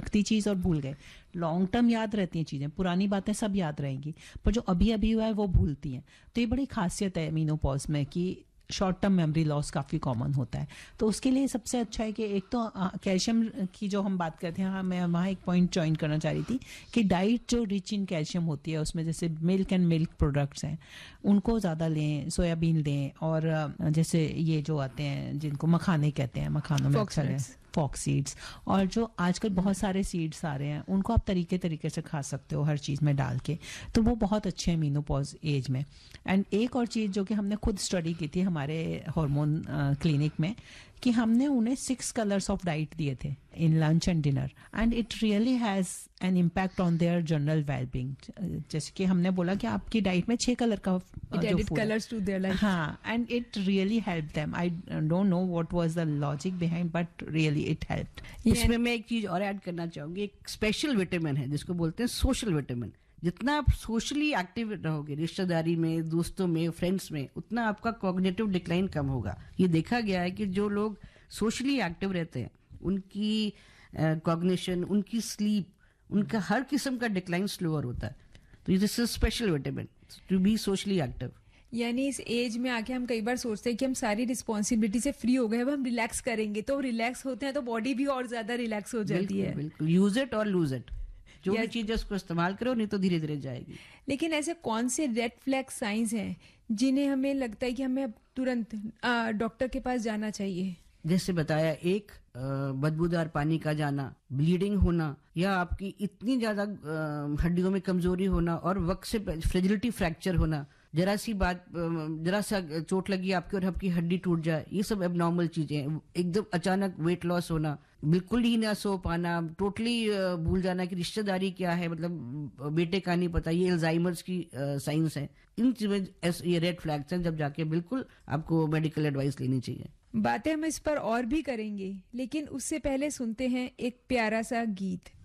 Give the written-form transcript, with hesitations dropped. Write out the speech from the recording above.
सख्ती चीज और भूल गए। लॉन्ग टर्म याद रहती हैं चीजें, पुरानी बातें सब याद रहेंगी, पर जो अभी अभी हुआ है वो भूलती हैं। तो ये बड़ी खासियत है मेनोपॉज में कि शॉर्ट टर्म मेमोरी लॉस काफ़ी कॉमन होता है। तो उसके लिए सबसे अच्छा है कि एक तो कैल्शियम की जो हम बात करते हैं, हाँ मैं वहाँ एक पॉइंट जॉइन करना चाह रही थी कि डाइट जो रिच इन कैल्शियम होती है उसमें जैसे मिल्क एंड मिल्क प्रोडक्ट्स हैं उनको ज़्यादा लें, सोयाबीन लें, और जैसे ये जो आते हैं जिनको मखाने कहते हैं, मखानों में अच्छा है फॉक्स सीड्स, और जो आजकल बहुत सारे सीड्स आ रहे हैं उनको आप तरीके तरीके से खा सकते हो हर चीज़ में डाल के, तो वो बहुत अच्छे हैं मीनोपॉज एज में। एंड एक और चीज़ जो कि हमने खुद स्टडी की थी हमारे हार्मोन क्लिनिक में, कि हमने उन्हें 6 कलर्स ऑफ डाइट दिए थे इन lunch and dinner, and it really has an impact on their general wellbeing. जैसे कि हमने बोला कि आपकी डाइट में 6 कलर का जो food colours to their life, हाँ, and it really help them. I don't know what was the logic behind, but really it helped. इसमें मैं एक चीज और ऐड करना चाहूंगी, एक स्पेशल विटामिन है जिसको बोलते हैं सोशल विटामिन। जितना आप सोशली एक्टिव रहोगे, रिश्तेदारी में, दोस्तों में, फ्रेंड्स में, उतना आपका कॉग्निटिव डिक्लाइन कम होगा। ये देखा गया है कि जो लोग सोशली एक्टिव रहते हैं उनकी कॉग्निशन, उनकी स्लीप, उनका हर किस्म का डिक्लाइन स्लोअर होता है। तो this is special vitamin to be socially active. यानी इस एज में आके हम कई बार सोचते हैं कि हम सारी रिस्पॉन्सिबिलिटी से फ्री हो गए, अब हम रिलैक्स करेंगे, तो रिलैक्स होते हैं तो बॉडी भी और ज्यादा रिलैक्स हो जाती है। बिल्कुल, यूज इट और लूज इट, जो भी चीज है उसको इस्तेमाल करो, नहीं तो धीरे धीरे जाएगी। लेकिन ऐसे कौन से रेड फ्लैग साइंस हैं जिन्हें हमें लगता है कि हमें अब तुरंत डॉक्टर के पास जाना चाहिए? जैसे बताया, एक बदबूदार पानी का जाना, ब्लीडिंग होना, या आपकी इतनी ज्यादा हड्डियों में कमजोरी होना और वक्त से फ्रेजिलिटी फ्रैक्चर होना, जरा सी बात, जरा सा चोट लगी आपकी और आपकी हड्डी टूट जाए, ये सब एबनॉर्मल चीजें हैं। एकदम अचानक वेट लॉस होना, बिल्कुल ही ना सो पाना, टोटली भूल जाना कि रिश्तेदारी क्या है, मतलब बेटे का नहीं पता, ये अल्जाइमर्स की साइंस है। इन चीजें ये रेड फ्लैग्स हैं, जब जाके बिल्कुल आपको मेडिकल एडवाइस लेनी चाहिए। बातें हम इस पर और भी करेंगे, लेकिन उससे पहले सुनते हैं एक प्यारा सा गीत।